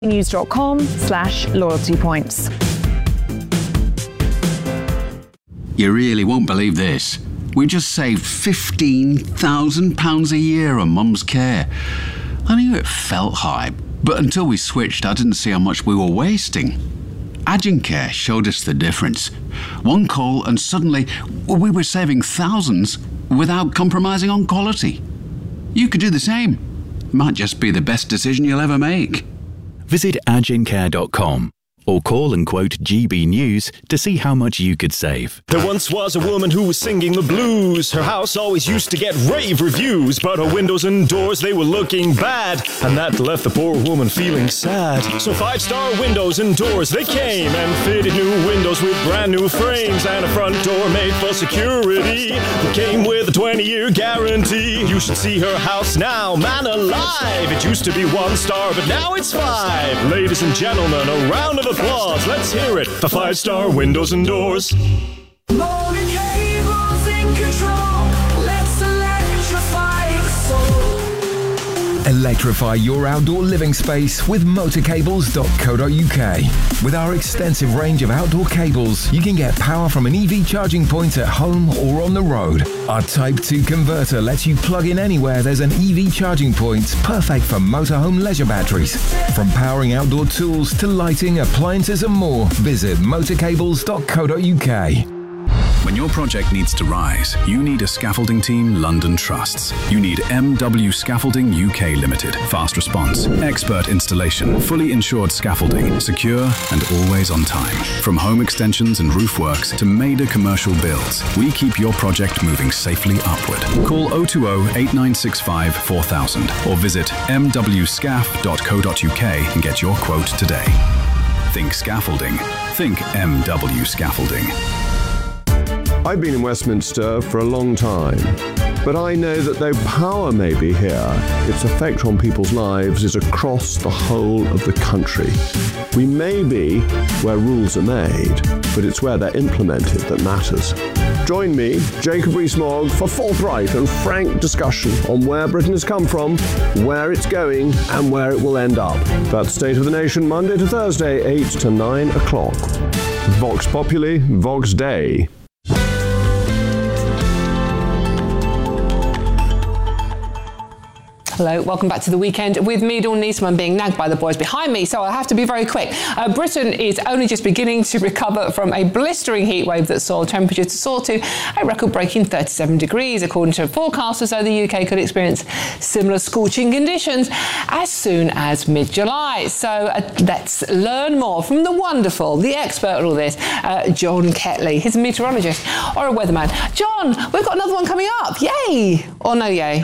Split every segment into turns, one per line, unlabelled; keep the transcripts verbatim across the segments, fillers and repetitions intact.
news.com slash loyalty points.
You really won't believe this. We just saved fifteen thousand pounds a year on Mum's care. I knew it felt high, but until we switched, I didn't see how much we were wasting. Agencare showed us the difference. One call and suddenly we were saving thousands without compromising on quality. You could do the same. Might just be the best decision you'll ever make.
Visit agencare dot com or call and quote G B News to see how much you could save.
There once was a woman who was singing the blues. Her house always used to get rave reviews, but her windows and doors, they were looking bad, and that left the poor woman feeling sad. So Five Star Windows and Doors, they came and fitted new windows with brand new frames and a front door made for security. It came with a twenty-year guarantee. You should see her house now, man alive. It used to be one star, but now it's five. Ladies and gentlemen, a round of applause. Let's hear it for Five Star Windows and Doors.
More than cables in control. Let's electrify the soul.
Electrify your outdoor living space with motor cables dot co dot uk. With our extensive range of outdoor cables, you can get power from an E V charging point at home or on the road. Our Type two converter lets you plug in anywhere there's an E V charging point, perfect for motorhome leisure batteries. From powering outdoor tools to lighting, appliances and more, visit motor cables dot co dot uk.
When your project needs to rise, you need a scaffolding team London trusts. You need M W Scaffolding U K Limited. Fast response, expert installation, fully insured scaffolding, secure and always on time. From home extensions and roof works to major commercial builds, we keep your project moving safely upward. Call oh two oh, eight nine six five, four thousand or visit m w scaf dot co dot uk and get your quote today. Think scaffolding. Think M W Scaffolding.
I've been in Westminster for a long time, but I know that though power may be here, its effect on people's lives is across the whole of the country. We may be where rules are made, but it's where they're implemented that matters. Join me, Jacob Rees-Mogg, for forthright and frank discussion on where Britain has come from, where it's going, and where it will end up. That's State of the Nation, Monday to Thursday, eight to nine o'clock. Vox Populi, Vox Dei.
Hello, welcome back to the weekend with me, Dawn Neeson. I'm being nagged by the boys behind me, so I have to be very quick. Uh, Britain is only just beginning to recover from a blistering heat wave that saw temperatures to soar to a record-breaking thirty-seven degrees. According to forecasters, though, the U K could experience similar scorching conditions as soon as mid-July. So uh, let's learn more from the wonderful, the expert at all this, uh, John Ketley. He's a meteorologist or a weatherman. John, we've got another one coming up. Yay! Or no yay?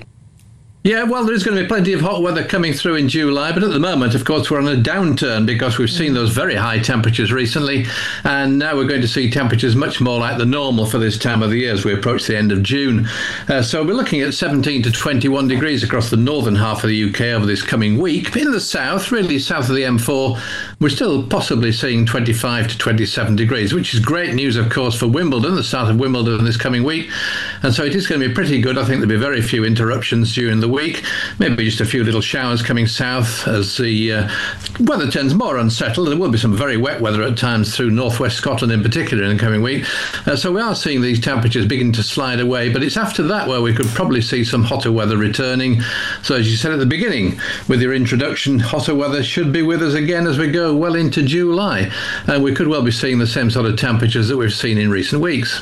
Yeah, well, there's going to be plenty of hot weather coming through in July, but at the moment, of course, we're on a downturn because we've seen those very high temperatures recently, and now we're going to see temperatures much more like the normal for this time of the year as we approach the end of June. Uh, so we're looking at seventeen to twenty-one degrees across the northern half of the U K over this coming week. In the south, really south of the M four, we're still possibly seeing twenty-five to twenty-seven degrees, which is great news, of course, for Wimbledon, the start of Wimbledon this coming week. And so it is going to be pretty good. I think there'll be very few interruptions during the week, maybe just a few little showers coming south as the uh, weather turns more unsettled. There will be some very wet weather at times through northwest Scotland in particular in the coming week. Uh, so we are seeing these temperatures begin to slide away, but it's after that where we could probably see some hotter weather returning. So as you said at the beginning with your introduction, hotter weather should be with us again as we go well into July. And we could well be seeing the same sort of temperatures that we've seen in recent weeks.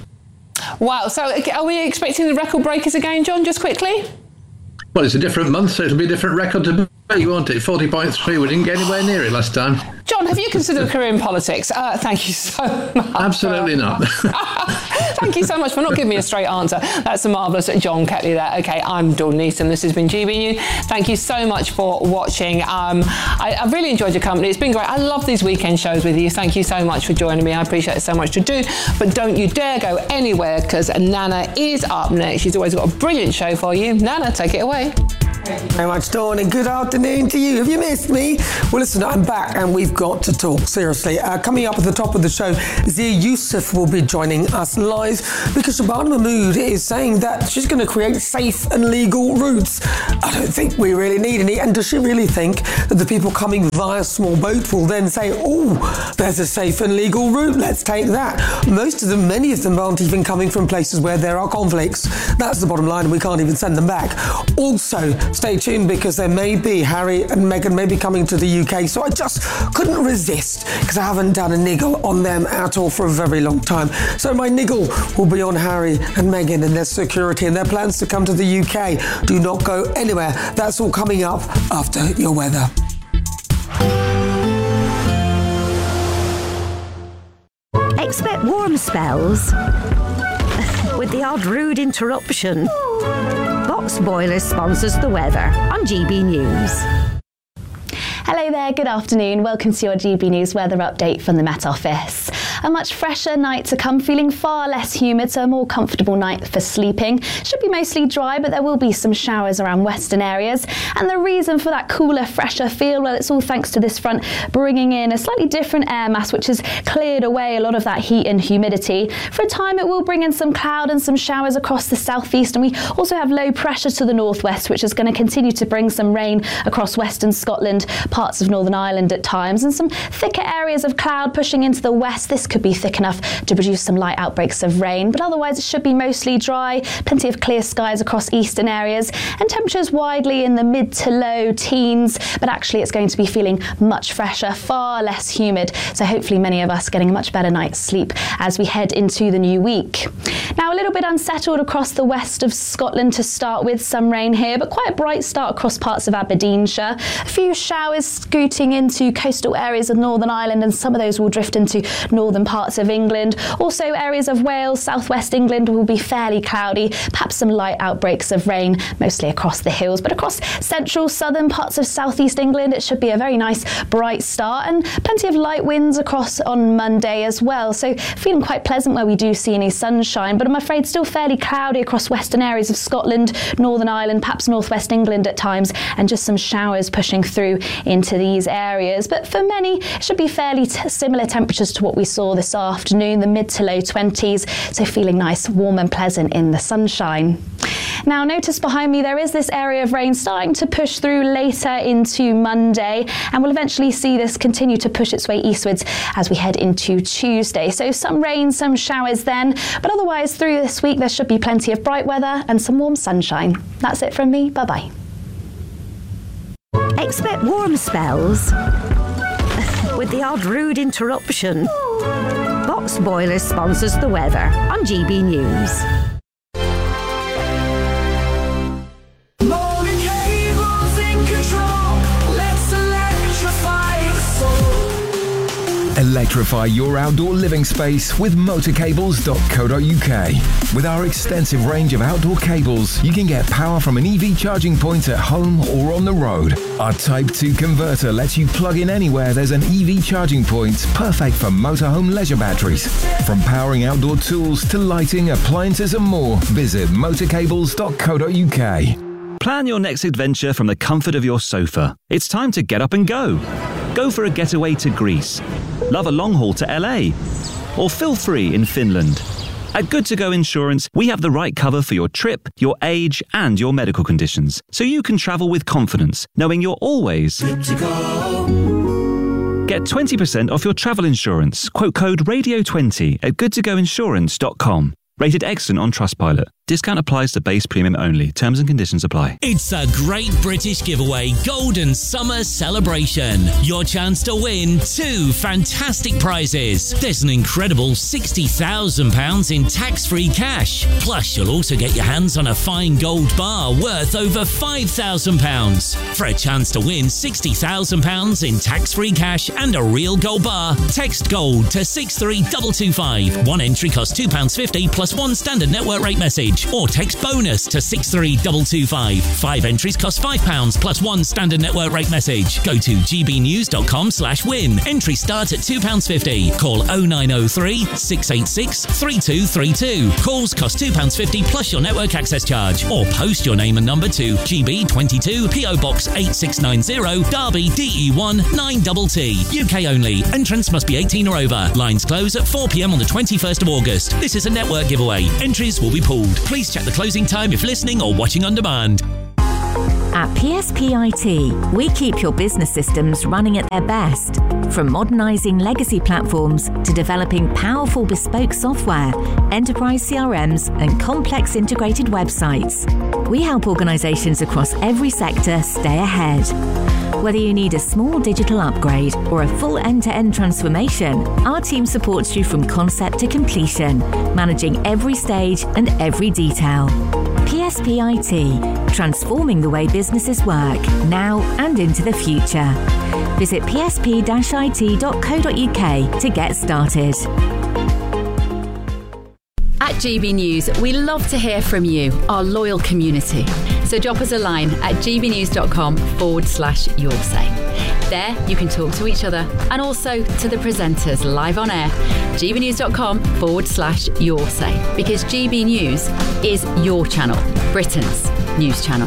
Wow, so are we expecting the record breakers again, John, just quickly?
Well, it's a different month, so it'll be a different record to beat, won't it? forty point three, we didn't get anywhere near it last time.
John, have you considered a career in politics? Uh, thank you so much.
Absolutely not.
Thank you so much for not giving me a straight answer. That's the marvellous John Ketley there. OK, I'm Dawn Neeson. This has been G B News. Thank you so much for watching. Um, I, I've really enjoyed your company. It's been great. I love these weekend shows with you. Thank you so much for joining me. I appreciate it so much to do. But don't you dare go anywhere because Nana is up next. She's always got a brilliant show for you. Nana, take it away.
Very much, Dawn, and good afternoon to you. Have you missed me? Well, listen, I'm back and we've got to talk, seriously. Uh, coming up at the top of the show, Zia Yusuf will be joining us live because Shabana Mahmood is saying that she's going to create safe and legal routes. I don't think we really need any. And does she really think that the people coming via small boat will then say, oh, there's a safe and legal route, let's take that? Most of them, many of them aren't even coming from places where there are conflicts. That's the bottom line, and we can't even send them back. Also, stay tuned because there may be Harry and Meghan may be coming to the U K, so I just couldn't resist because I haven't done a niggle on them at all for a very long time. So my niggle will be on Harry and Meghan and their security and their plans to come to the U K. Do not go anywhere. That's all coming up after your weather.
Expect warm spells with the odd rude interruption. Box Boilers sponsors the weather on G B News.
Hello there, good afternoon. Welcome to your G B News weather update from the Met Office. A much fresher night to come, feeling far less humid, so a more comfortable night for sleeping. Should be mostly dry, but there will be some showers around western areas. And the reason for that cooler, fresher feel, well, it's all thanks to this front bringing in a slightly different air mass, which has cleared away a lot of that heat and humidity. For a time, it will bring in some cloud and some showers across the southeast, and we also have low pressure to the northwest, which is going to continue to bring some rain across western Scotland, parts of Northern Ireland at times, and some thicker areas of cloud pushing into the west. This could be thick enough to produce some light outbreaks of rain, but otherwise it should be mostly dry, plenty of clear skies across eastern areas, and temperatures widely in the mid to low teens, but actually it's going to be feeling much fresher, far less humid, so hopefully many of us getting a much better night's sleep as we head into the new week. Now, a little bit unsettled across the west of Scotland to start with, some rain here, but quite a bright start across parts of Aberdeenshire. A few showers scooting into coastal areas of Northern Ireland, and some of those will drift into northern parts of England. Also, areas of Wales, southwest England will be fairly cloudy, perhaps some light outbreaks of rain, mostly across the hills. But across central, southern parts of southeast England, it should be a very nice, bright start, and plenty of light winds across on Monday as well. So feeling quite pleasant where we do see any sunshine, but I'm afraid still fairly cloudy across western areas of Scotland, Northern Ireland, perhaps northwest England at times, and just some showers pushing through into these areas. But for many, it should be fairly t- similar temperatures to what we saw this afternoon, the mid to low twenties, so feeling nice, warm and pleasant in the sunshine. Now, notice behind me there is this area of rain starting to push through later into Monday, and we'll eventually see this continue to push its way eastwards as we head into Tuesday. So some rain, some showers then, but otherwise through this week there should be plenty of bright weather and some warm sunshine. That's it from me. Bye-bye.
Expect warm spells with the odd rude interruption. Box Boilers sponsors the weather on G B News.
Morgan Cable's in control. Let's electrify the soul.
Electrify your outdoor living space with motorcables dot co dot U K. With our extensive range of outdoor cables, you can get power from an E V charging point at home or on the road. Our Type two converter lets you plug in anywhere there's an E V charging point, perfect for motorhome leisure batteries. From powering outdoor tools to lighting, appliances and more, visit motorcables dot co dot U K.
Plan your next adventure from the comfort of your sofa. It's time to get up and go. Go for a getaway to Greece. Love a long haul to L A. Or feel free in Finland. At Good To Go Insurance, we have the right cover for your trip, your age, and your medical conditions, so you can travel with confidence, knowing you're always good to go. Get twenty percent off your travel insurance. Quote code radio twenty at good to go insurance dot com. Rated excellent on Trustpilot. Discount applies to base premium only. Terms and conditions apply.
It's a great British giveaway Golden Summer Celebration. Your chance to win two fantastic prizes. There's an incredible sixty thousand pounds in tax-free cash. Plus, you'll also get your hands on a fine gold bar worth over five thousand pounds. For a chance to win sixty thousand pounds in tax-free cash and a real gold bar, text GOLD to six three two two five. One entry costs two pounds fifty plus one standard network rate message. charge. Or text BONUS to six three two two five. Five entries cost five pounds plus one standard network rate message. Go to gbnews.com slash win. Entry start at two pounds fifty. Call oh nine oh three, six eight six, three two three two. Calls cost two pounds fifty plus your network access charge. Or post your name and number to G B twenty-two, P O Box eight six nine zero, Derby, D E one nine T T. U K only. Entrance must be eighteen or over. Lines close at four p m on the twenty-first of August. This is a network giveaway. Entries will be pulled. Please check the closing time if listening or watching on demand.
At P S P I T, we keep your business systems running at their best. From modernising legacy platforms to developing powerful bespoke software, enterprise C R Ms and complex integrated websites, we help organisations across every sector stay ahead. Whether you need a small digital upgrade or a full end-to-end transformation, our team supports you from concept to completion, managing every stage and every detail. P S P I T, transforming the way businesses work, now and into the future. Visit p s p dash i t dot co dot u k to get started.
At G B News, we love to hear from you, our loyal community. So drop us a line at gbnews.com forward slash your say. There, you can talk to each other and also to the presenters live on air. gbnews.com forward slash your say. Because G B News is your channel, Britain's news channel.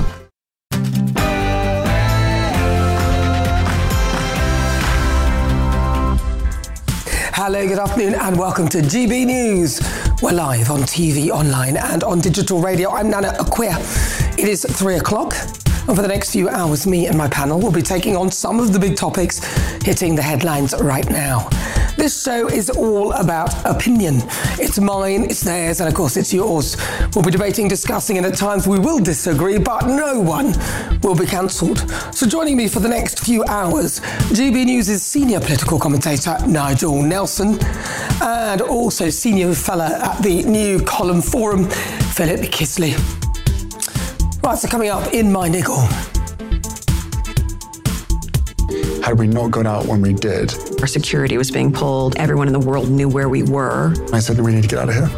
Hello, good afternoon and welcome to G B News. We're live on T V, online and on digital radio. I'm Nana Acquia. It is three o'clock and for the next few hours me and my panel will be taking on some of the big topics hitting the headlines right now. This show is all about opinion. It's mine, it's theirs, and of course it's yours. We'll be debating, discussing, and at times we will disagree, but no one will be cancelled. So joining me for the next few hours, G B News' senior political commentator Nigel Nelson, and also senior fellow at the New Column Forum, Philip Kisley. Right, so coming up in my niggle.
Had we not gone out when we did,
our security was being pulled. Everyone in the world knew where we were.
I said, we need to get out of here.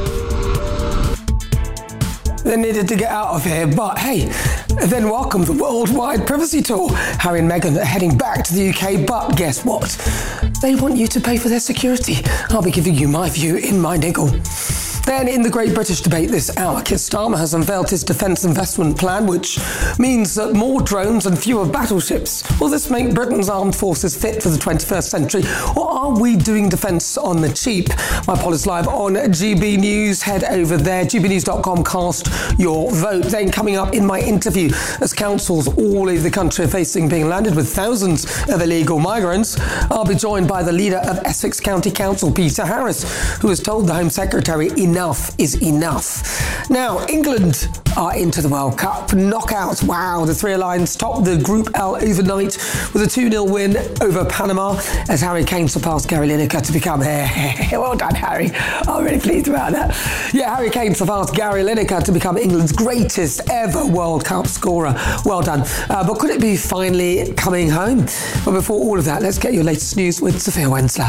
They needed to get out of here, but hey, then welcome the worldwide privacy tour. Harry and Meghan are heading back to the U K, but guess what? They want you to pay for their security. I'll be giving you my view in my niggle. Then, in the Great British Debate this hour, Keir Starmer has unveiled his defence investment plan, which means that more drones and fewer battleships. Will this make Britain's armed forces fit for the twenty-first century, or are we doing defence on the cheap? My poll is live on G B News. Head over there, g b news dot com, cast your vote. Then, coming up in my interview, as councils all over the country are facing being landed with thousands of illegal migrants, I'll be joined by the leader of Essex County Council, Peter Harris, who has told the Home Secretary enough is enough. Now, England are into the World Cup knockout. Wow, the Three Lions topped the Group L overnight with a two nil win over Panama as Harry Kane surpassed Gary Lineker to become... well done, Harry. I'm really pleased about that. Yeah, Harry Kane surpassed Gary Lineker to become England's greatest ever World Cup scorer. Well done. Uh, but could it be finally coming home? But before all of that, let's get your latest news with Sophia Wensler.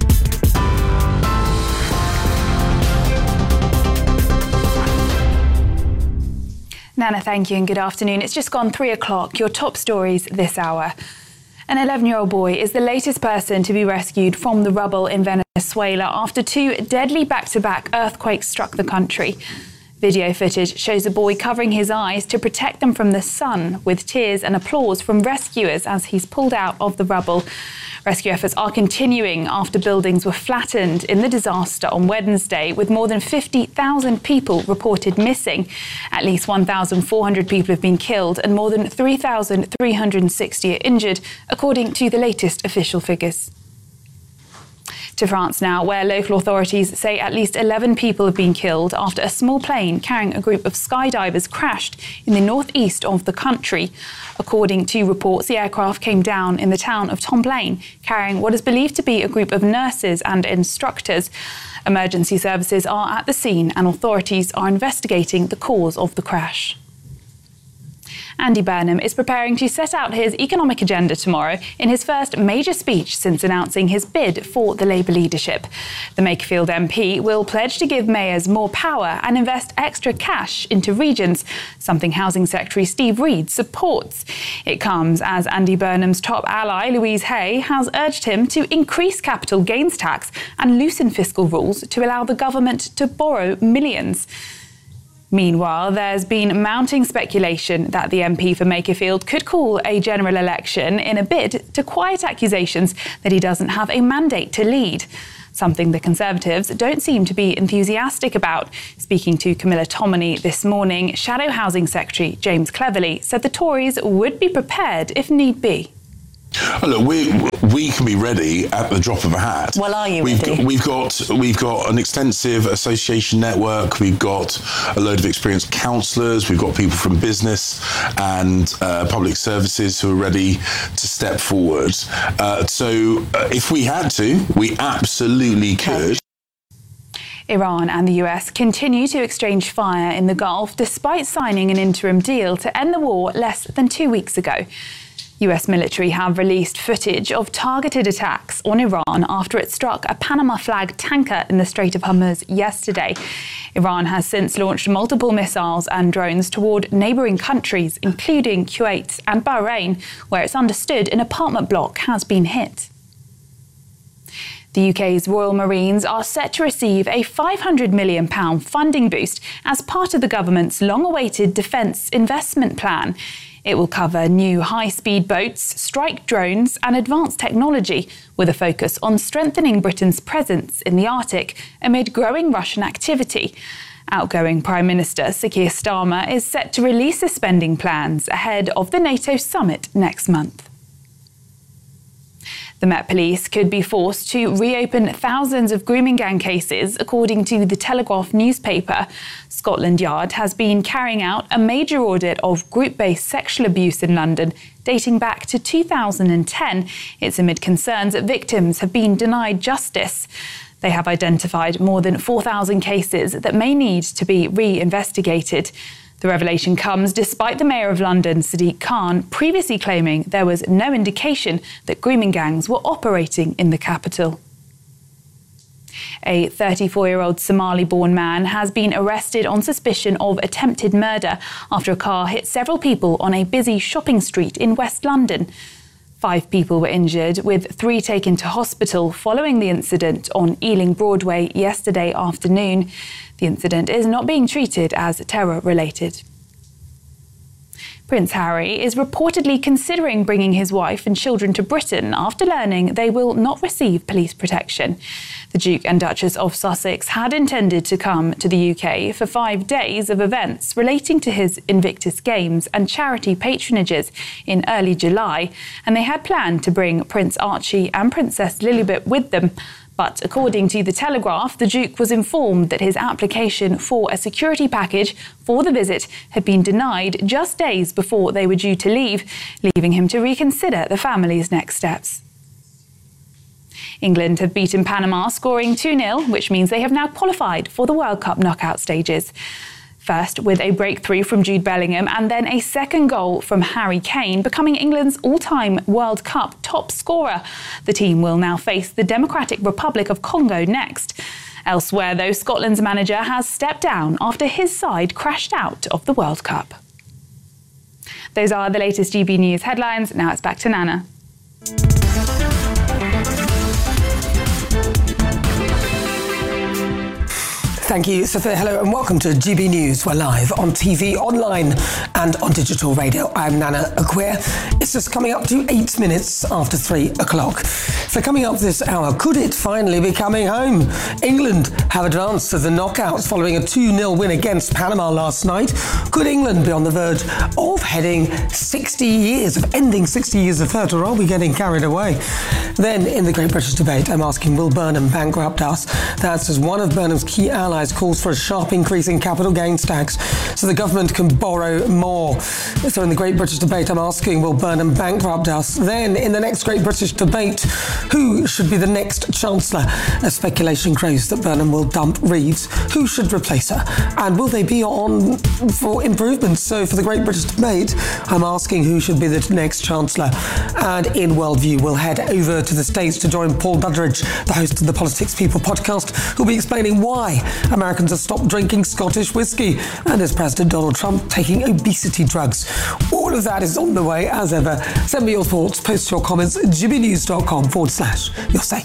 Nana, thank you and good afternoon. It's just gone three o'clock. Your top stories this hour. An eleven-year-old boy is the latest person to be rescued from the rubble in Venezuela after two deadly back-to-back earthquakes struck the country. Video footage shows a boy covering his eyes to protect them from the sun, with tears and applause from rescuers as he's pulled out of the rubble. Rescue efforts are continuing after buildings were flattened in the disaster on Wednesday, with more than fifty thousand people reported missing. At least one thousand four hundred people have been killed and more than three thousand three hundred sixty are injured, according to the latest official figures. To France now, where local authorities say at least eleven people have been killed after a small plane carrying a group of skydivers crashed in the northeast of the country. According to reports, the aircraft came down in the town of Tomplaine, carrying what is believed to be a group of nurses and instructors. Emergency services are at the scene and authorities are investigating the cause of the crash. Andy Burnham is preparing to set out his economic agenda tomorrow in his first major speech since announcing his bid for the Labour leadership. The Makerfield M P will pledge to give mayors more power and invest extra cash into regions, something Housing Secretary Steve Reed supports. It comes as Andy Burnham's top ally, Louise Hay, has urged him to increase capital gains tax and loosen fiscal rules to allow the government to borrow millions. Meanwhile, there's been mounting speculation that the M P for Makerfield could call a general election in a bid to quiet accusations that he doesn't have a mandate to lead, something the Conservatives don't seem to be enthusiastic about. Speaking to Camilla Tominey this morning, Shadow Housing Secretary James Cleverly said the Tories would be prepared if need be.
Oh, look, we we can be ready at the drop of a hat.
Well, are you
we've
ready?
Got, we've got we've got an extensive association network. We've got a load of experienced councillors. We've got people from business and uh, public services who are ready to step forward. Uh, so, uh, if we had to, we absolutely could.
Iran and the U S continue to exchange fire in the Gulf despite signing an interim deal to end the war less than two weeks ago. U S military have released footage of targeted attacks on Iran after it struck a Panama flag tanker in the Strait of Hormuz yesterday. Iran has since launched multiple missiles and drones toward neighbouring countries, including Kuwait and Bahrain, where it's understood an apartment block has been hit. The U K's Royal Marines are set to receive a five hundred million pounds funding boost as part of the government's long-awaited defence investment plan. It will cover new high-speed boats, strike drones and advanced technology, with a focus on strengthening Britain's presence in the Arctic amid growing Russian activity. Outgoing Prime Minister Sir Keir Starmer is set to release his spending plans ahead of the NATO summit next month. The Met Police could be forced to reopen thousands of grooming gang cases, according to the Telegraph newspaper. Scotland Yard has been carrying out a major audit of group-based sexual abuse in London, dating back to two thousand ten. It's amid concerns that victims have been denied justice. They have identified more than four thousand cases that may need to be re-investigated. The revelation comes despite the Mayor of London, Sadiq Khan, previously claiming there was no indication that grooming gangs were operating in the capital. A thirty-four-year-old Somali-born man has been arrested on suspicion of attempted murder after a car hit several people on a busy shopping street in West London. Five people were injured, with three taken to hospital following the incident on Ealing Broadway yesterday afternoon. The incident is not being treated as terror-related. Prince Harry is reportedly considering bringing his wife and children to Britain after learning they will not receive police protection. The Duke and Duchess of Sussex had intended to come to the U K for five days of events relating to his Invictus Games and charity patronages in early July, and they had planned to bring Prince Archie and Princess Lilibet with them. But according to the Telegraph, the Duke was informed that his application for a security package for the visit had been denied just days before they were due to leave, leaving him to reconsider the family's next steps. England have beaten Panama, scoring two nil, which means they have now qualified for the World Cup knockout stages. First with a breakthrough from Jude Bellingham and then a second goal from Harry Kane, becoming England's all-time World Cup top scorer. The team will now face the Democratic Republic of Congo next. Elsewhere, though, Scotland's manager has stepped down after his side crashed out of the World Cup. Those are the latest G B News headlines. Now it's back to Nana.
Thank you, Sophia. Hello and welcome to G B News. We're live on T V, online and on digital radio. I'm Nana Acquia. It's just coming up to eight minutes after three o'clock. So coming up this hour, could it finally be coming home? England have advanced to the knockouts following a two nil win against Panama last night. Could England be on the verge of heading sixty years, of ending sixty years of hurt, or are we getting carried away? Then in the Great British Debate, I'm asking, will Burnham bankrupt us? That's as one of Burnham's key allies calls for a sharp increase in capital gains tax so the government can borrow more. So in the Great British Debate, I'm asking, will Burnham Burnham bankrupt us. Then, in the next Great British debate, who should be the next Chancellor? A speculation grows that Burnham will dump Reeves. Who should replace her? And will they be on for improvements? So, for the Great British debate, I'm asking who should be the next Chancellor. And in Worldview, we'll head over to the States to join Paul Duddridge, the host of the Politics People podcast, who'll be explaining why Americans have stopped drinking Scottish whiskey, and as President Donald Trump taking obesity drugs. All of that is on the way, as ever. Send me your thoughts, post your comments at gbnews.com forward slash your say.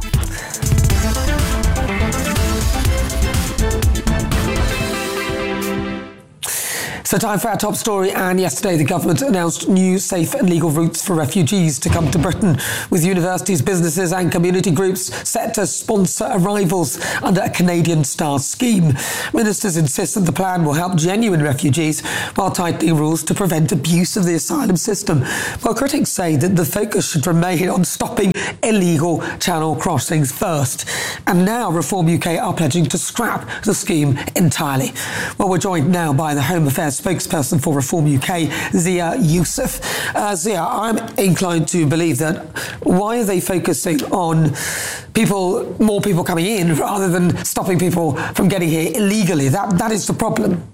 So time for our top story, and yesterday the government announced new safe and legal routes for refugees to come to Britain, with universities, businesses and community groups set to sponsor arrivals under a Canadian-style scheme. Ministers insist that the plan will help genuine refugees while tightening rules to prevent abuse of the asylum system, while critics say that the focus should remain on stopping illegal channel crossings first. And now Reform U K are pledging to scrap the scheme entirely. Well, we're joined now by the Home Affairs spokesperson for Reform U K, Zia Youssef. Uh, Zia, I'm inclined to believe that why are they focusing on people, more people coming in rather than stopping people from getting here illegally? That that is the problem.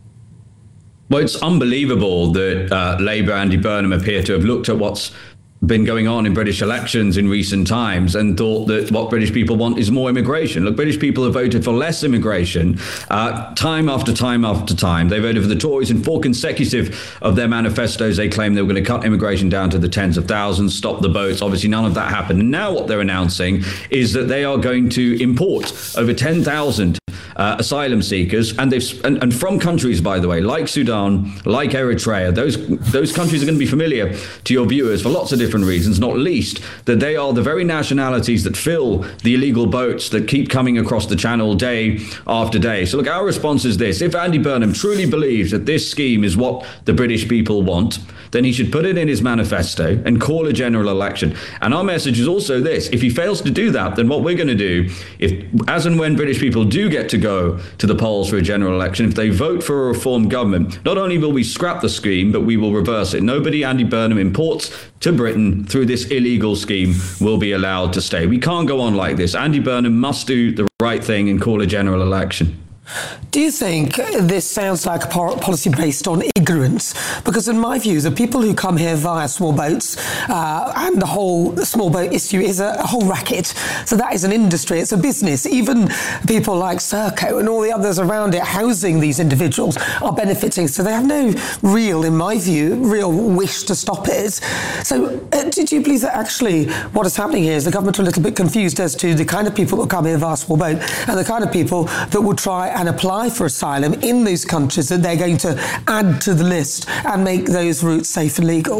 Well, it's unbelievable that uh, Labour, Andy Burnham, appear to have looked at what's been going on in British elections in recent times and thought that what British people want is more immigration. Look, British people have voted for less immigration uh, time after time after time. They voted for the Tories in four consecutive of their manifestos. They claimed they were going to cut immigration down to the tens of thousands, stop the boats. Obviously, none of that happened. And now what they're announcing is that they are going to import over ten thousand Uh, asylum seekers, and they've and, and from countries, by the way, like Sudan, like Eritrea. Those those countries are going to be familiar to your viewers for lots of different reasons, not least that they are the very nationalities that fill the illegal boats that keep coming across the channel day after day. So look, our response is this: if Andy Burnham truly believes that this scheme is what the British people want, then he should put it in his manifesto and call a general election. And our message is also this: if he fails to do that, then what we're going to do, if as and when British people do get to go to the polls for a general election, if they vote for a reform government, not only will we scrap the scheme, but we will reverse it. Nobody Andy Burnham imports to Britain through this illegal scheme will be allowed to stay. We can't go on like this. Andy Burnham must do the right thing and call a general election.
Do you think this sounds like a policy based on ignorance? Because in my view, the people who come here via small boats uh, and the whole small boat issue is a, a whole racket. So that is an industry, it's a business. Even people like Serco and all the others around it housing these individuals are benefiting. So they have no real, in my view, real wish to stop it. So uh, did you believe that actually what is happening here is the government are a little bit confused as to the kind of people that come here via small boat and the kind of people that will try and apply for asylum in those countries that they're going to add to the list and make those routes safe and legal?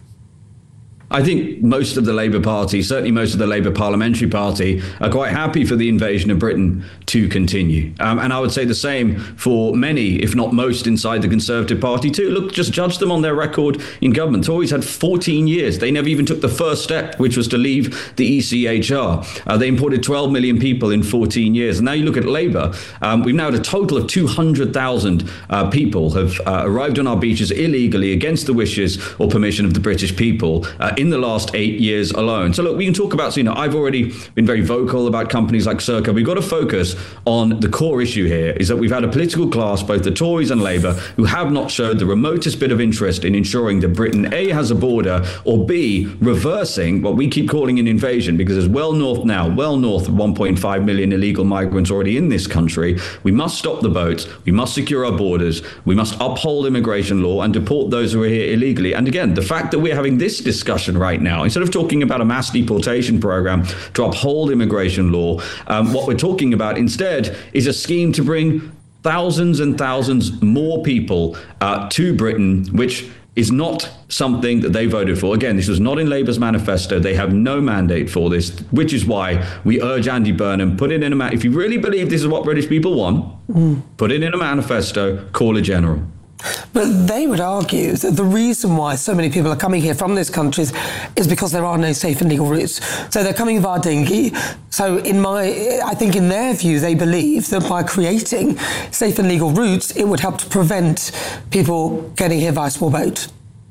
I think most of the Labour Party, certainly most of the Labour Parliamentary Party, are quite happy for the invasion of Britain to continue. Um, and I would say the same for many, if not most, inside the Conservative Party too. Look, just judge them on their record in government. Tories had fourteen years. They never even took the first step, which was to leave the E C H R. Uh, they imported twelve million people in fourteen years. And now you look at Labour, um, we've now had a total of two hundred thousand uh, people have uh, arrived on our beaches illegally against the wishes or permission of the British people uh, in the last eight years alone. So look, we can talk about, so, you know, I've already been very vocal about companies like Serco. We've got to focus on the core issue here, is that we've had a political class, both the Tories and Labour, who have not showed the remotest bit of interest in ensuring that Britain, A, has a border, or B, reversing what we keep calling an invasion, because there's well north now, well north of one point five million illegal migrants already in this country. We must stop the boats. We must secure our borders. We must uphold immigration law and deport those who are here illegally. And again, the fact that we're having this discussion right now, instead of talking about a mass deportation program to uphold immigration law, um, what we're talking about instead is a scheme to bring thousands and thousands more people uh, to Britain, which is not something that they voted for. Again, this was not in Labour's manifesto. They have no mandate for this, which is why we urge Andy Burnham, put it in a ma- if you really believe this is what British people want, mm. put it in a manifesto, call a general.
But they would argue that the reason why so many people are coming here from those countries is because there are no safe and legal routes. So they're coming via dinghy. So in my, I think in their view, they believe that by creating safe and legal routes, it would help to prevent people getting here via small boat.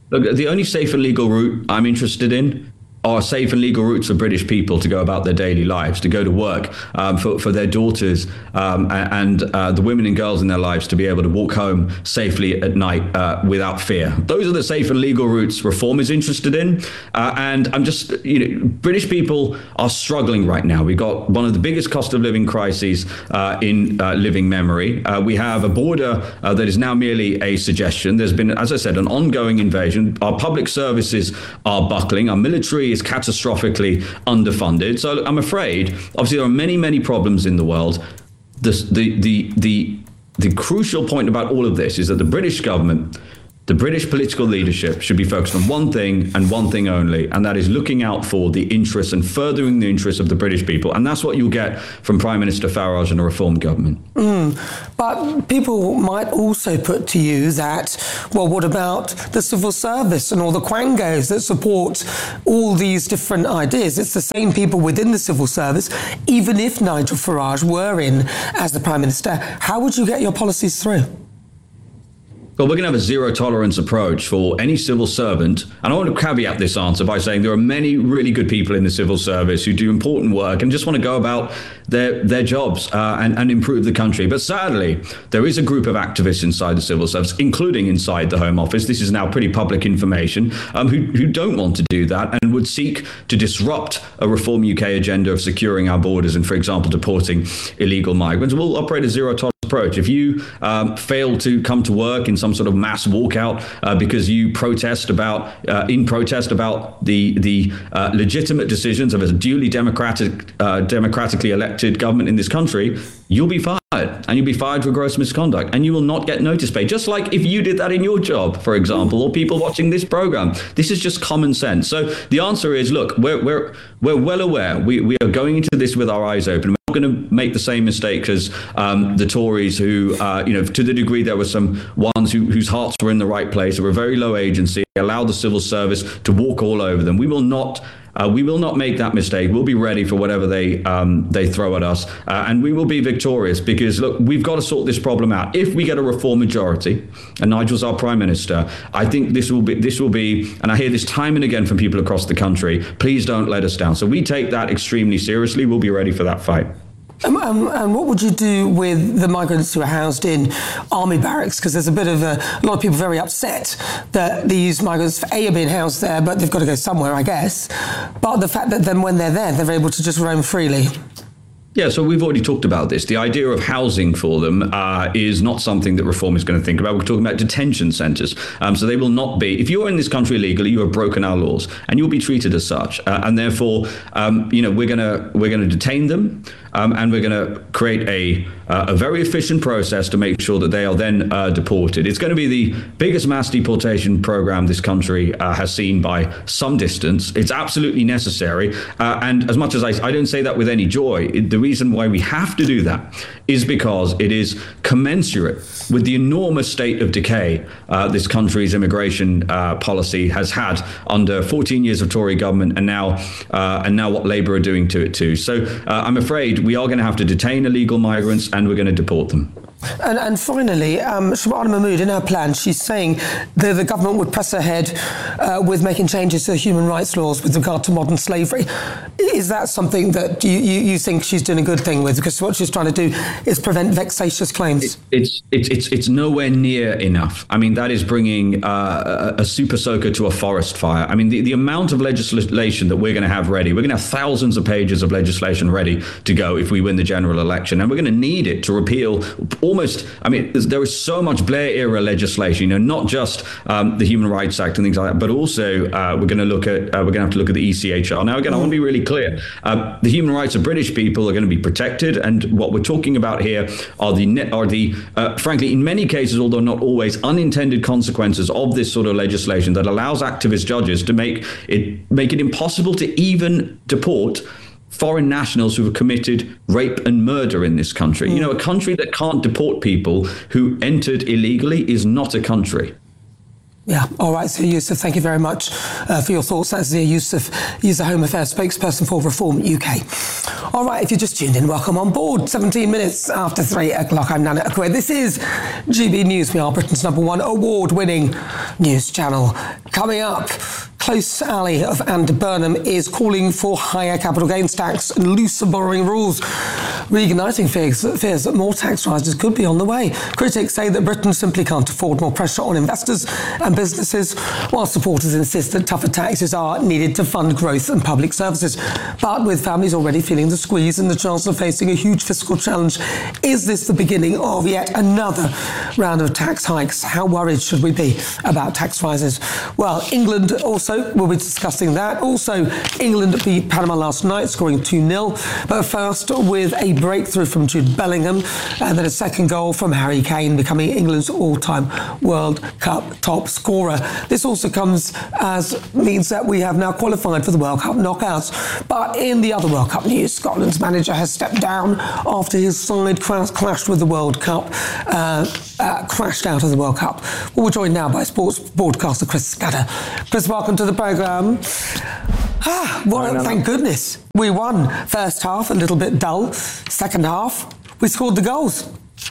Look, the only safe and legal route I'm interested in are safe and legal routes for British people to go about their daily lives, to go to work, um, for, for their daughters um, and uh, the women and girls in their lives to be able to walk home safely at night uh, without fear. Those are the safe and legal routes Reform is interested in. Uh, and I'm just, you know, British people are struggling right now. We've got one of the biggest cost of living crises uh, in uh, living memory. Uh, we have a border uh, that is now merely a suggestion. There's been, as I said, an ongoing invasion. Our public services are buckling. Our military is catastrophically underfunded. So I'm afraid, obviously, there are many, many problems in the world. This, the, the, the, the crucial point about all of this is that the British government, the British political leadership should be focused on one thing and one thing only, and that is looking out for the interests and furthering the interests of the British people. And that's what you'll get from Prime Minister Farage and a Reform government.
Mm. But people might also put to you that, well, what about the civil service and all the quangos that support all these different ideas? It's the same people within the civil service. Even if Nigel Farage were in as the Prime Minister, how would you get your policies through?
Well, we're going to have a zero tolerance approach for any civil servant. And I want to caveat this answer by saying there are many really good people in the civil service who do important work and just want to go about their their jobs uh, and, and improve the country. But sadly, there is a group of activists inside the civil service, including inside the Home Office. This is now pretty public information, um, who, who don't want to do that and would seek to disrupt a Reform U K agenda of securing our borders and, for example, deporting illegal migrants. We'll operate a zero tolerance approach. If you um, fail to come to work in some sort of mass walkout uh, because you protest about uh, in protest about the the uh, legitimate decisions of a duly democratic uh, democratically elected government in this country, you'll be fired, and you'll be fired for gross misconduct, and you will not get notice pay. Just like if you did that in your job, for example, or people watching this program. This is just common sense. So the answer is, look, we're we're we're well aware. We we are going into this with our eyes open. We're not going to make the same mistake as um, the Tories, who, uh, you know, to the degree there were some ones who, whose hearts were in the right place, who were very low agency, allowed the civil service to walk all over them. We will not. Uh, we will not make that mistake. We'll be ready for whatever they um, they throw at us, uh, and we will be victorious because, look, we've got to sort this problem out. If we get a Reform majority, and Nigel's our Prime Minister, I think this will be this will be, and I hear this time and again from people across the country, please don't let us down. So we take that extremely seriously. We'll be ready for that fight.
Um, um, and what would you do with the migrants who are housed in army barracks? Because there's a bit of a, a lot of people very upset that these migrants, A, are being housed there, but they've got to go somewhere, I guess. But the fact that then when they're there, they're able to just roam freely.
Yeah, so we've already talked about this. The idea of housing for them uh, is not something that Reform is going to think about. We're talking about detention centres. Um, so they will not be, if you're in this country illegally, you have broken our laws, and you'll be treated as such. Uh, and therefore, um, you know, we're going to we're going to detain them, um, and we're going to create a uh, a very efficient process to make sure that they are then uh, deported. It's going to be the biggest mass deportation program this country uh, has seen by some distance. It's absolutely necessary. Uh, and as much as I, I don't say that with any joy, it, the reason why we have to do that is because it is commensurate with the enormous state of decay uh, this country's immigration uh, policy has had under fourteen years of Tory government, and now uh, and now what Labour are doing to it too. So uh, I'm afraid we are going to have to detain illegal migrants, and we're going to deport them.
And, and finally, um, Shabana Mahmood, in her plan, she's saying that the government would press ahead uh, with making changes to human rights laws with regard to modern slavery. Is that something that you, you, you think she's doing a good thing with? Because what she's trying to do is prevent vexatious claims.
It, it's, it's, it's, it's nowhere near enough. I mean, that is bringing uh, a, a super soaker to a forest fire. I mean, the, the amount of legislation that we're going to have ready, we're going to have thousands of pages of legislation ready to go if we win the general election. And we're going to need it to repeal all Almost, I mean, there is so much Blair-era legislation, you know, not just um, the Human Rights Act and things like that, but also uh, we're going to look at uh, we're going to have to look at the E C H R. Now, again, I want to be really clear: uh, the human rights of British people are going to be protected, and what we're talking about here are the are the uh, frankly, in many cases, although not always, unintended consequences of this sort of legislation that allows activist judges to make it make it impossible to even deport foreign nationals who have committed rape and murder in this country. Mm. You know, a country that can't deport people who entered illegally is not a country.
Yeah, all right, Zia Youssef, thank you very much uh, for your thoughts. That's Zia Youssef. He's the Home Affairs spokesperson for Reform U K. All right, if you just tuned in, welcome on board. seventeen minutes after three o'clock, I'm Nana Akwe. This is G B News. We are Britain's number one award-winning news channel. Coming up, close ally of Andy Burnham is calling for higher capital gains tax and looser borrowing rules, reigniting fears, fears that more tax rises could be on the way. Critics say that Britain simply can't afford more pressure on investors and businesses, while supporters insist that tougher taxes are needed to fund growth and public services. But with families already feeling the squeeze and the chance of facing a huge fiscal challenge, is this the beginning of yet another round of tax hikes? How worried should we be about tax rises? Well, England also, we'll be discussing that. Also, England beat Panama last night, scoring two nil. But first, with a breakthrough from Jude Bellingham, and then a second goal from Harry Kane, becoming England's all-time World Cup top scorer. This also comes as means that we have now qualified for the World Cup knockouts. But in the other World Cup news, Scotland's manager has stepped down after his side clashed with the World Cup, uh, uh, crashed out of the World Cup. Well, we're joined now by sports broadcaster Chris Scudder. Chris, welcome to the programme. Ah, well, thank goodness. We won first half, a little bit dull. Second half, we scored the goals.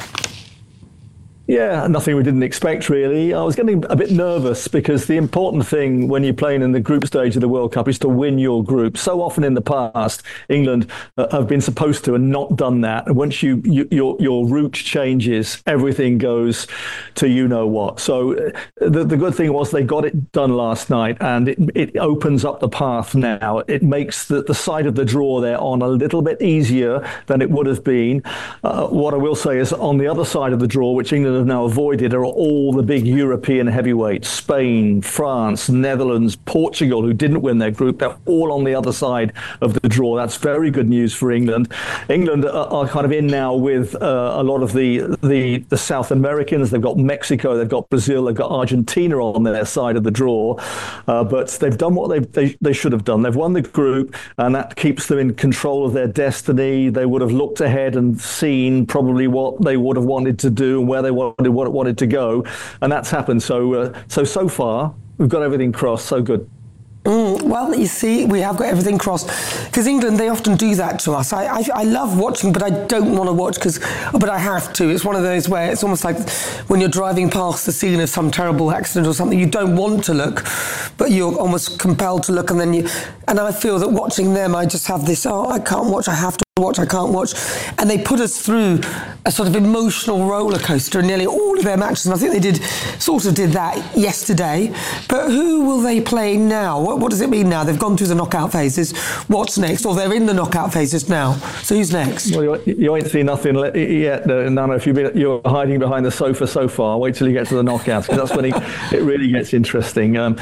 Yeah, nothing we didn't expect, really. I was getting a bit nervous because the important thing when you're playing in the group stage of the World Cup is to win your group. So often in the past, England uh, have been supposed to and not done that. And once you, you your your route changes, everything goes to you know what. So uh, the, the good thing was they got it done last night, and it, it opens up the path now. It makes the, the side of the draw they're on a little bit easier than it would have been. Uh, what I will say is on the other side of the draw, which England have now avoided, are all the big European heavyweights: Spain, France, Netherlands, Portugal, who didn't win their group. They're all on the other side of the draw. That's very good news for England. England are, are kind of in now with uh, a lot of the, the the South Americans. They've got Mexico, they've got Brazil, they've got Argentina on their side of the draw. Uh, but they've done what they, they they should have done. They've won the group, and that keeps them in control of their destiny. They would have looked ahead and seen probably what they would have wanted to do and where they wanted what it wanted to go, and that's happened. So, uh, so so far we've got everything crossed. So good.
Mm, well, you see, we have got everything crossed because England, they often do that to us. I, I, I love watching, but I don't want to watch because, but I have to. It's one of those where it's almost like when you're driving past the scene of some terrible accident or something, you don't want to look, but you're almost compelled to look, and then you. And I feel that watching them, I just have this. Oh, I can't watch. I have to watch. I can't watch, and they put us through a sort of emotional roller coaster in nearly all of their matches. And I think they did sort of did that yesterday. But who will they play now? What, what does it mean now? They've gone through the knockout phases. What's next? Or they're in the knockout phases now. So who's next?
Well, you, you ain't seen nothing yet, Nana. If you've been, you're hiding behind the sofa so far, wait till you get to the knockouts, because that's when it, it really gets interesting. Um,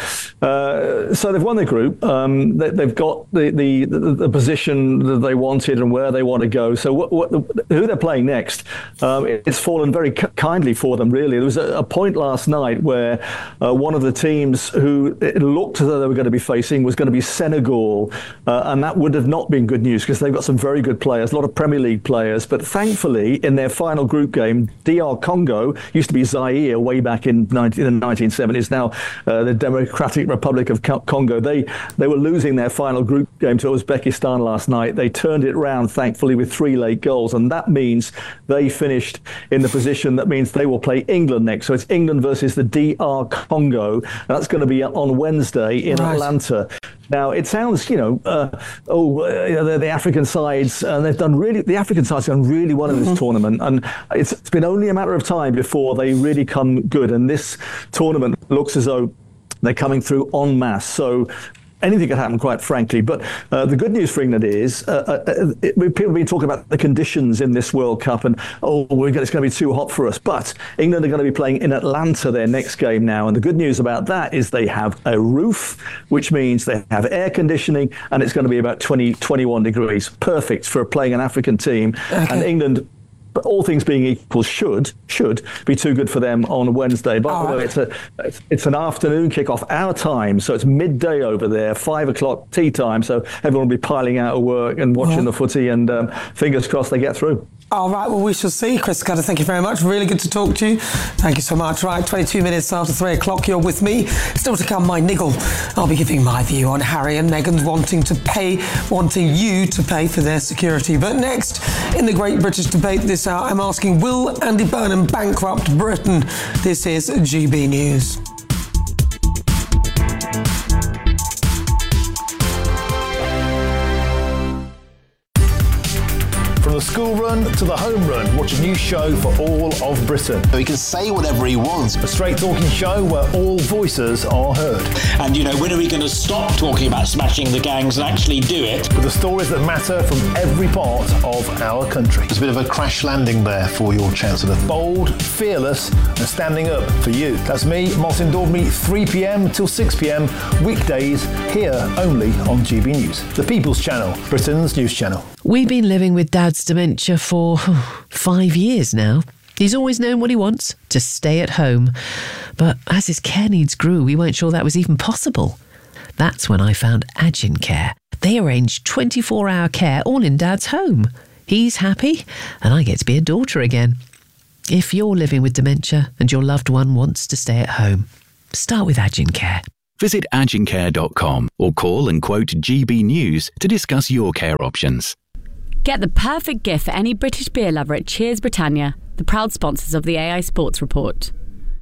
uh, so they've won the group. Um, they, they've got the, the, the, the position that they wanted and where they want to go. So what, what, who they're playing next, um, it's fallen very k- kindly for them, really. There was a, a point last night where uh, one of the teams who it looked as though they were going to be facing was going to be Senegal, uh, and that would have not been good news because they've got some very good players, a lot of Premier League players. But thankfully, in their final group game, D R Congo, used to be Zaire way back in, nineteen, in the nineteen seventies, now uh, the Democratic Republic of Congo, they, they were losing their final group game to Uzbekistan last night. They turned it around, thankfully, with three late goals, and that means they finished in the position that means they will play England next. So it's England versus the D R Congo, and that's going to be on Wednesday in right. Atlanta. Now, it sounds, you know, uh, oh, uh, the, the African sides, and uh, they've done really, the African sides have done really well in this mm-hmm. tournament, and it's, it's been only a matter of time before they really come good, and this tournament looks as though they're coming through en masse. So anything could happen, quite frankly. But uh, the good news for England is uh, uh, it, people have been talking about the conditions in this World Cup and, oh, we're gonna, it's going to be too hot for us. But England are going to be playing in Atlanta their next game now. And the good news about that is they have a roof, which means they have air conditioning, and it's going to be about twenty, twenty-one degrees. Perfect for playing an African team. Okay. And England but all things being equal, should should be too good for them on Wednesday. By the way, it's a it's, it's an afternoon kickoff, our time, so it's midday over there, five o'clock tea time. So everyone will be piling out of work and watching
Yeah.
the footy, and um, fingers crossed they get through.
All right, well, we shall see. Chris Scudder, thank you very much. Really good to talk to you. Thank you so much. Right, twenty-two minutes after three o'clock, you're with me. Still to come, my niggle. I'll be giving my view on Harry and Meghan wanting to pay, wanting you to pay for their security. But next, in the Great British Debate this hour, I'm asking, will Andy Burnham bankrupt Britain? This is G B News.
From the school run to the home run, watch a new show for all of Britain.
He can say whatever he wants.
A straight talking show where all voices are heard.
And, you know, when are we going to stop talking about smashing the gangs and actually do it?
With the stories that matter from every part of our country.
There's a bit of a crash landing there for your Chancellor.
Bold, fearless, and standing up for you. That's me, Martin Daubney, three p.m. till six p.m. weekdays, here only on G B News. The People's Channel, Britain's news channel.
We've been living with Dad's dementia for oh, five years now. He's always known what he wants, to stay at home. But as his care needs grew, we weren't sure that was even possible. That's when I found Agin Care. They arrange twenty-four hour care all in Dad's home. He's happy, and I get to be a daughter again. If you're living with dementia and your loved one wants to stay at home, start with Agin Care.
Visit agincare dot com or call and quote G B News to discuss your care options.
Get the perfect gift for any British beer lover at Cheers Britannia, the proud sponsors of the A I Sports Report.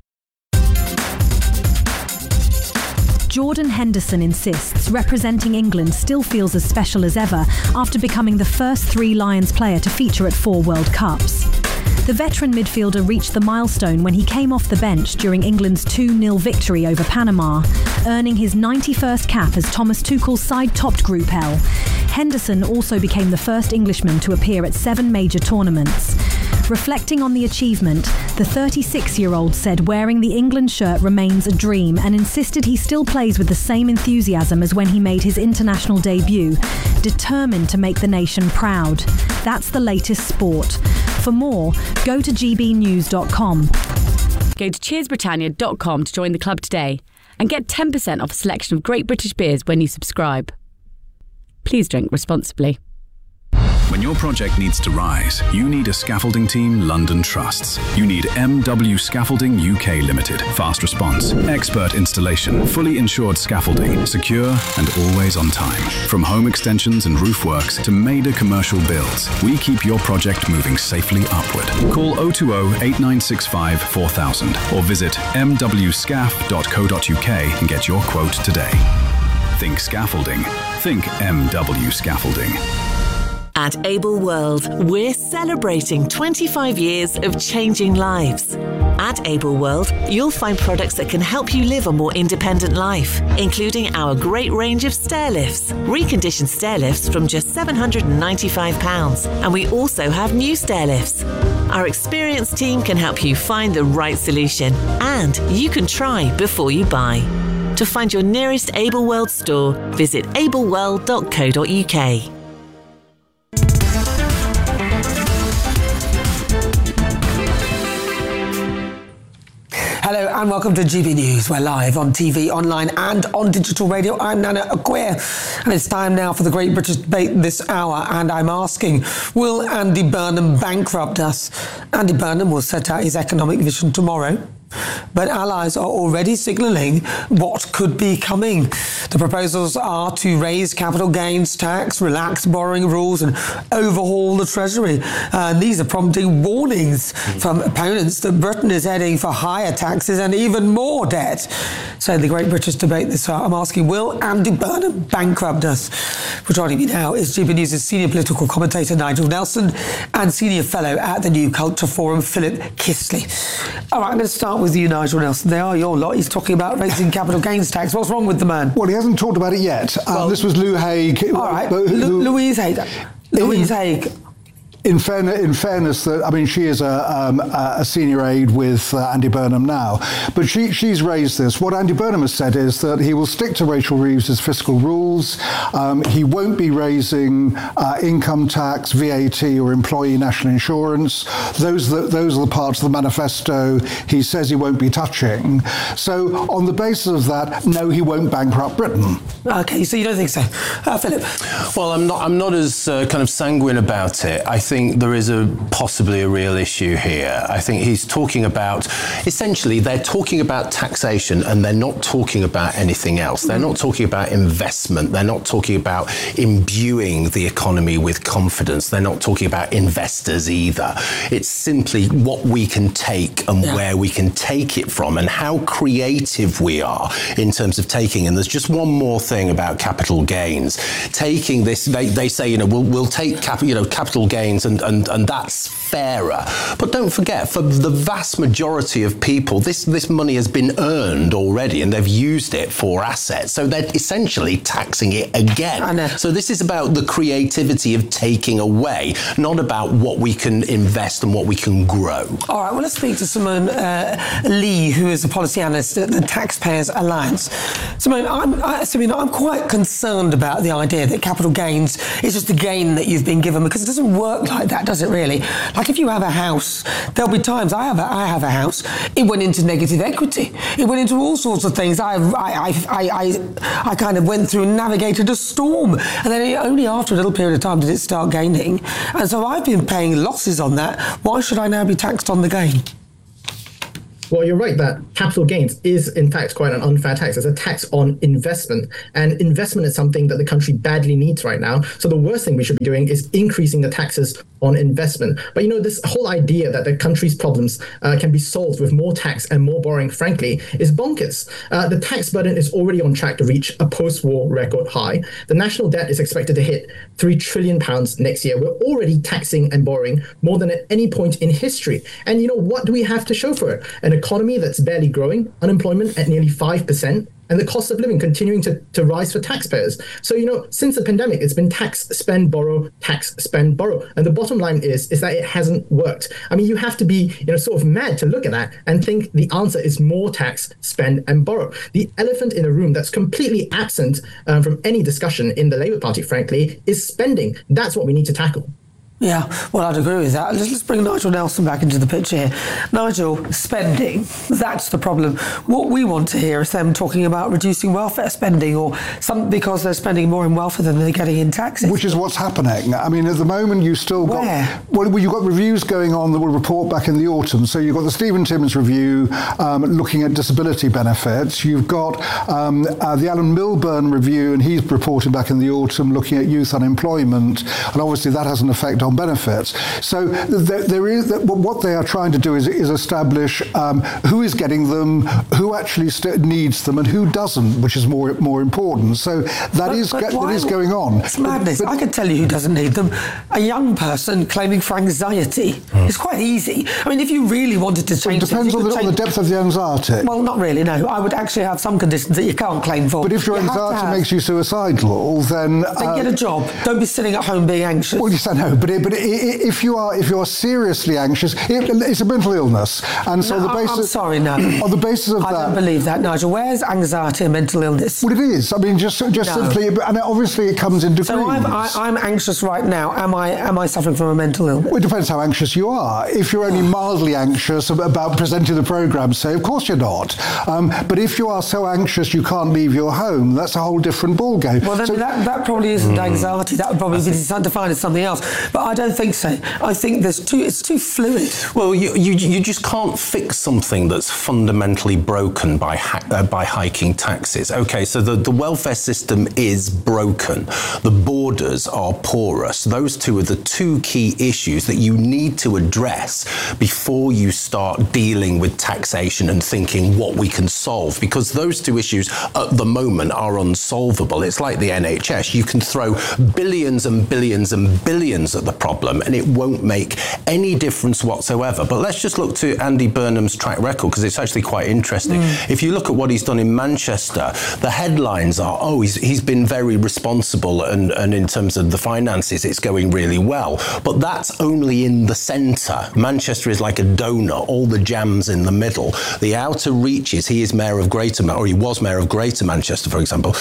Jordan Henderson insists representing England still feels as special as ever after becoming the first Three Lions player to feature at four World Cups. The veteran midfielder reached the milestone when he came off the bench during England's two nil victory over Panama, earning his ninety-first cap as Thomas Tuchel's side topped Group L. Henderson also became the first Englishman to appear at seven major tournaments. Reflecting on the achievement, the thirty-six-year-old said wearing the England shirt remains a dream and insisted he still plays with the same enthusiasm as when he made his international debut, determined to make the nation proud. That's the latest sport. For more, go to g b news dot com.
Go to cheers britannia dot com to join the club today and get ten percent off a selection of great British beers when you subscribe. Please drink responsibly.
When your project needs to rise, you need a scaffolding team London trusts. You need M W Scaffolding U K Limited. Fast response, expert installation, fully insured scaffolding, secure and always on time. From home extensions and roof works to major commercial builds, we keep your project moving safely upward. Call oh two oh, eight nine six five, four thousand or visit m w scaff dot co dot u k and get your quote today. Think scaffolding. Think M W Scaffolding.
At Able World, we're celebrating twenty-five years of changing lives. At Able World, you'll find products that can help you live a more independent life, including our great range of stair lifts, reconditioned stair lifts from just seven hundred ninety-five pounds, and we also have new stair lifts. Our experienced team can help you find the right solution, and you can try before you buy. To find your nearest Able World store, visit able world dot co dot u k.
Hello and welcome to G B News. We're live on T V, online and on digital radio. I'm Nana Acquia and it's time now for the Great British Debate this hour, and I'm asking, will Andy Burnham bankrupt us? Andy Burnham will set out his economic vision tomorrow, but allies are already signalling what could be coming. The proposals are to raise capital gains tax, relax borrowing rules and overhaul the Treasury. And these are prompting warnings from opponents that Britain is heading for higher taxes and even more debt. So in the Great British Debate this hour, I'm asking, will Andy Burnham bankrupt us? For joining me now is G B News' senior political commentator Nigel Nelson and senior fellow at the New Culture Forum, Philip Kisley. All right, I'm going to start with you, Nigel Nelson. They are your lot. He's talking about raising capital gains tax. What's wrong with the man?
Well, he hasn't talked about it yet. Um, well, this was Lou Haig.
All right, Lu- Louise Haig. Louise Haig.
in, fairness, in fairness, that I mean, she is a, um, a senior aide with uh, Andy Burnham now, but she, she's raised this. What Andy Burnham has said is that he will stick to Rachel Reeves's fiscal rules. Um, he won't be raising uh, income tax, V A T, or employee national insurance. Those are the, those are the parts of the manifesto he says he won't be touching. So on the basis of that, no, he won't bankrupt Britain.
Okay, so you don't think so, uh, Philip?
Well, I'm not. I'm not as uh, kind of sanguine about it. I think there is a possibly a real issue here. I think he's talking about, essentially, they're talking about taxation and they're not talking about anything else. They're not talking about investment. They're not talking about imbuing the economy with confidence. They're not talking about investors either. It's simply what we can take and yeah. where we can take it from and how creative we are in terms of taking. And there's just one more thing about capital gains. Taking this, they, they say, you know, we'll, we'll take cap, you know, capital gains and, and, and that's fairer. But don't forget, for the vast majority of people, this, this money has been earned already and they've used it for assets. So they're essentially taxing it again.
I know.
So this is about the creativity of taking away, not about what we can invest and what we can grow.
All right, well, let's speak to Simone uh, Lee, who is a policy analyst at the Taxpayers Alliance. Simone, I'm, I, Simone, I'm quite concerned about the idea that capital gains is just a gain that you've been given, because it doesn't work like that, does it really? Like if you have a house, there'll be times, I have a, I have a house, it went into negative equity. It went into all sorts of things. I, I, I, I, I kind of went through and navigated a storm. And then only after a little period of time did it start gaining. And so I've been paying losses on that. Why should I now be taxed on the gain?
Well, you're right that capital gains is, in fact, quite an unfair tax. It's a tax on investment. And investment is something that the country badly needs right now. So the worst thing we should be doing is increasing the taxes on investment. But, you know, this whole idea that the country's problems uh, can be solved with more tax and more borrowing, frankly, is bonkers. Uh, the tax burden is already on track to reach a post-war record high. The national debt is expected to hit three trillion pounds next year. We're already taxing and borrowing more than at any point in history. And, you know, what do we have to show for it? An economy that's barely growing, unemployment at nearly five percent, and the cost of living continuing to, to rise for taxpayers. So, you know, since the pandemic, it's been tax, spend, borrow, tax, spend, borrow. And the bottom line is, is that it hasn't worked. I mean, you have to be, you know, sort of mad to look at that and think the answer is more tax, spend, and borrow. The elephant in a room that's completely absent um, from any discussion in the Labour Party, frankly, is spending. That's what we need to tackle.
Yeah, well, I'd agree with that. Let's, let's bring Nigel Nelson back into the picture here. Nigel, spending, that's the problem. What we want to hear is them talking about reducing welfare spending, or some because they're spending more in welfare than they're getting in taxes.
Which is what's happening. I mean, at the moment, you've still got...
Where?
Well, you've got reviews going on that will report back in the autumn. So you've got the Stephen Timms review um, looking at disability benefits. You've got um, uh, the Alan Milburn review, and he's reported back in the autumn looking at youth unemployment. And obviously that has an effect on benefits. So there, there is what they are trying to do is, is establish um, who is getting them, who actually st- needs them, and who doesn't, which is more more important. So that
but,
is
but
that
why,
is going on.
It's madness.
But, but,
I can tell you who doesn't need them. A young person claiming for anxiety. Mm. It's quite easy. I mean, if you really wanted to change,
it depends
things,
on the,
change...
on the depth of the anxiety.
Well, not really. No, I would actually have some conditions that you can't claim for.
But if your
you
anxiety
have...
makes you suicidal, then
then
uh,
get a job. Don't be sitting at home being anxious.
Well, you say no, but it, but it, if you are if you are seriously anxious, it, it's a mental illness, and so
no,
the basis.
I'm sorry, no.
On the basis of
I
that,
don't believe that, Nigel. Where's anxiety a mental illness?
Well, it is. I mean, just just
no.
simply, and obviously it comes in degrees.
So I'm I, I'm anxious right now. Am I am I suffering from a mental illness?
Well, it depends how anxious you are. If you're only mildly anxious about presenting the programme, say, of course you're not. Um, but if you are so anxious you can't leave your home, that's a whole different ballgame.
Well, then
so,
that, that probably isn't mm. anxiety. That would probably be defined as something else. But I don't think so. I think there's too. It's too fluid.
Well, you you, you just can't fix something that's fundamentally broken by ha- uh, by hiking taxes. Okay, so the, the welfare system is broken. The borders are porous. Those two are the two key issues that you need to address before you start dealing with taxation and thinking what we can solve, because those two issues at the moment are unsolvable. It's like the N H S. You can throw billions and billions and billions at the problem, and it won't make any difference whatsoever. But let's just look to Andy Burnham's track record, because it's actually quite interesting. Mm. If you look at what he's done in Manchester, the headlines are, oh, he's, he's been very responsible, and, and in terms of the finances, it's going really well. But that's only in the centre. Manchester is like a donut, all the jam's in the middle. The outer reaches, he is mayor of Greater, or he was mayor of Greater Manchester, for example.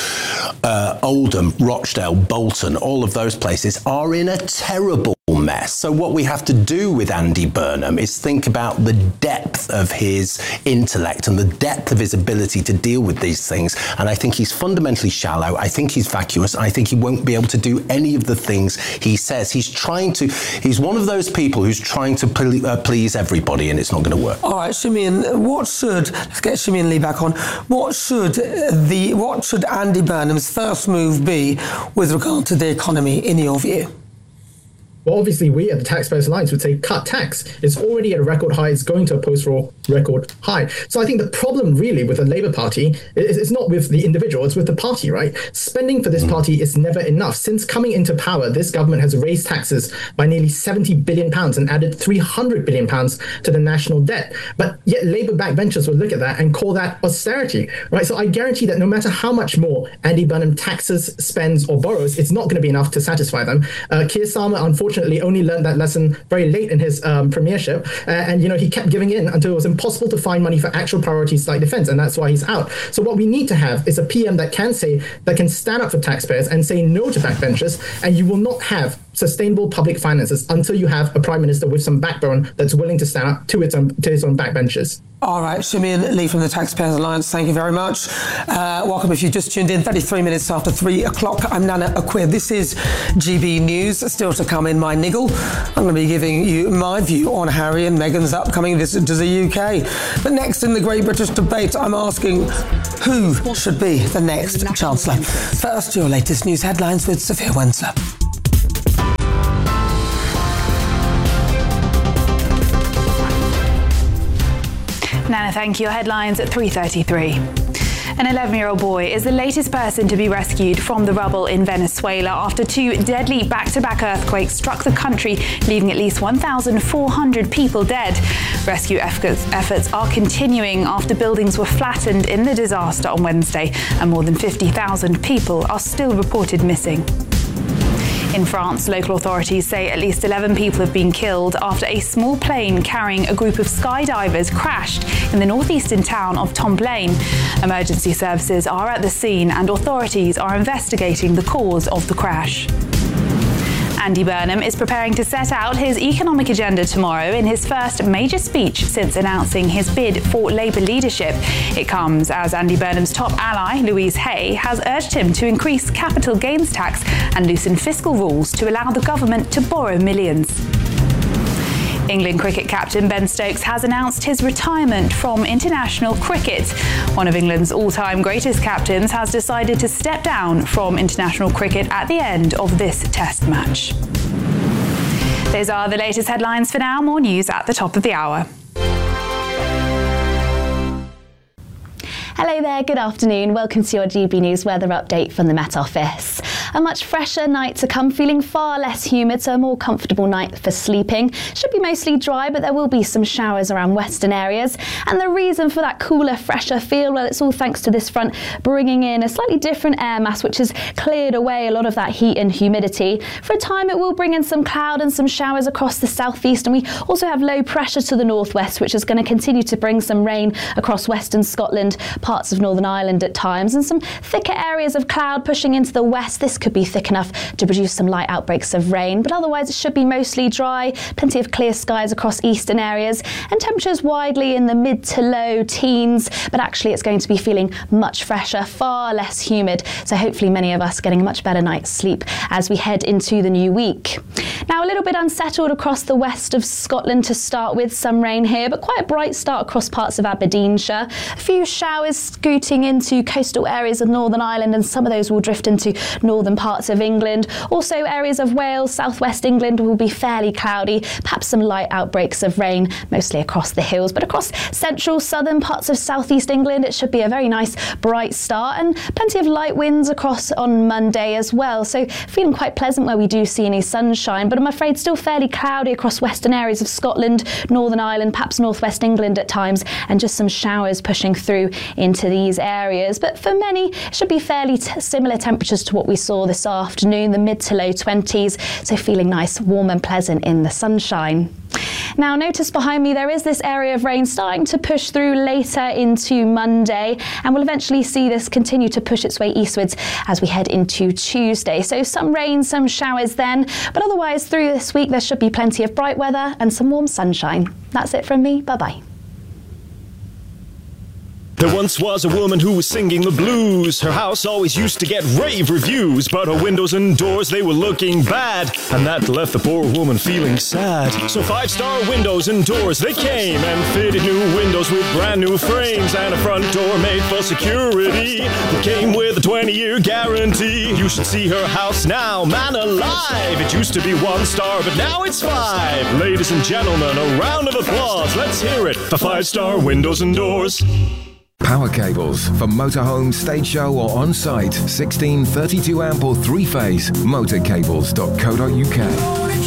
Uh, Oldham, Rochdale, Bolton, all of those places are in a terrible mess. So what we have to do with Andy Burnham is think about the depth of his intellect and the depth of his ability to deal with these things. And I think he's fundamentally shallow. I think he's vacuous. I think he won't be able to do any of the things he says. He's trying to, he's one of those people who's trying to ple- uh, please everybody, and it's not going to work.
All right, Simeon, what should, let's get Simeon Lee back on, what should the, what should Andy Burnham's first move be with regard to the economy, in your view?
Well, obviously, we at the Taxpayers Alliance would say cut tax. It's already at a record high. It's going to a post-war record high. So I think the problem really with the Labour Party is it's not with the individual, it's with the party, right? Spending for this party is never enough. Since coming into power, this government has raised taxes by nearly seventy billion pounds and added three hundred billion pounds to the national debt. But yet Labour backbenchers would look at that and call that austerity, right? So I guarantee that no matter how much more Andy Burnham taxes, spends or borrows, it's not going to be enough to satisfy them. Uh, Keir Starmer, unfortunately, only learned that lesson very late in his um, premiership, uh, and you know he kept giving in until it was impossible to find money for actual priorities like defence, and that's why he's out. So what we need to have is a P M that can say that can stand up for taxpayers and say no to backbenchers, and you will not have sustainable public finances until you have a prime minister with some backbone that's willing to stand up to its own to his own backbenchers.
All right, Simeon Lee from the Taxpayers Alliance, thank you very much. Uh, welcome if you just tuned in, thirty-three minutes after three o'clock. I'm Nana Akwe. This is G B News. Still to come in my niggle, I'm going to be giving you my view on Harry and Meghan's upcoming visit to the U K. But next in the Great British Debate, I'm asking who should be the next Chancellor. First, your latest news headlines with Sophia Wensler.
Nana, thank you. Your headlines at three thirty-three. An eleven-year-old boy is the latest person to be rescued from the rubble in Venezuela after two deadly back-to-back earthquakes struck the country, leaving at least one thousand four hundred people dead. Rescue efforts, efforts are continuing after buildings were flattened in the disaster on Wednesday, and more than fifty thousand people are still reported missing. In France, local authorities say at least eleven people have been killed after a small plane carrying a group of skydivers crashed in the northeastern town of Tomblaine. Emergency services are at the scene and authorities are investigating the cause of the crash. Andy Burnham is preparing to set out his economic agenda tomorrow in his first major speech since announcing his bid for Labour leadership. It comes as Andy Burnham's top ally, Louise Hay, has urged him to increase capital gains tax and loosen fiscal rules to allow the government to borrow millions. England cricket captain Ben Stokes has announced his retirement from international cricket. One of England's all-time greatest captains has decided to step down from international cricket at the end of this test match. Those are the latest headlines for now. More news at the top of the hour.
Hello there, good afternoon. Welcome to your G B News weather update from the Met Office. A much fresher night to come, feeling far less humid, so a more comfortable night for sleeping. Should be mostly dry, but there will be some showers around western areas. And the reason for that cooler, fresher feel, well, it's all thanks to this front bringing in a slightly different air mass, which has cleared away a lot of that heat and humidity. For a time, it will bring in some cloud and some showers across the southeast. And we also have low pressure to the northwest, which is going to continue to bring some rain across western Scotland, parts of Northern Ireland at times, and some thicker areas of cloud pushing into the west. This could be thick enough to produce some light outbreaks of rain, but otherwise it should be mostly dry, plenty of clear skies across eastern areas, and temperatures widely in the mid to low teens, but actually it's going to be feeling much fresher, far less humid, so hopefully many of us getting a much better night's sleep as we head into the new week. Now, a little bit unsettled across the west of Scotland to start with, some rain here, but quite a bright start across parts of Aberdeenshire. A few showers scooting into coastal areas of Northern Ireland, and some of those will drift into northern northern parts of England. Also, areas of Wales, southwest England will be fairly cloudy, perhaps some light outbreaks of rain, mostly across the hills. But across central, southern parts of southeast England, it should be a very nice, bright start, and plenty of light winds across on Monday as well. So feeling quite pleasant where we do see any sunshine, but I'm afraid still fairly cloudy across western areas of Scotland, Northern Ireland, perhaps northwest England at times, and just some showers pushing through into these areas. But for many, it should be fairly t- similar temperatures to what we saw this afternoon, the mid to low twenties, so feeling nice, warm and pleasant in the sunshine. Now, notice behind me there is this area of rain starting to push through later into Monday, and we'll eventually see this continue to push its way eastwards as we head into Tuesday. So some rain, some showers then, but otherwise through this week there should be plenty of bright weather and some warm sunshine. That's it from me. Bye-bye.
There once was a woman who was singing the blues. Her house always used to get rave reviews, but her windows and doors, they were looking bad, and that left the poor woman feeling sad. So five-star windows and doors, they came and fitted new windows with brand new frames and a front door made for security. It came with a twenty-year guarantee. You should see her house now, man alive. It used to be one star, but now it's five. Ladies and gentlemen, a round of applause. Let's hear it for five-star windows and doors.
Power cables for motorhome, stage show or on-site. sixteen, thirty-two amp or three-phase. motorcables dot co dot uk.